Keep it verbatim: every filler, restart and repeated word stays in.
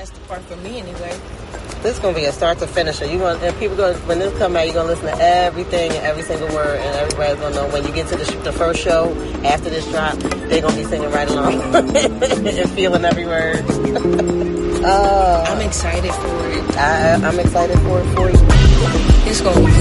That's the part for me anyway. This is gonna be a start to finish. You want and people gonna when this come out, you're gonna listen to everything and every single word, and everybody's gonna know when you get to the, sh- the first show after this drop, they're gonna be singing right along and feeling every word. uh, I'm excited for it. I, I'm excited for it for you. It's gonna be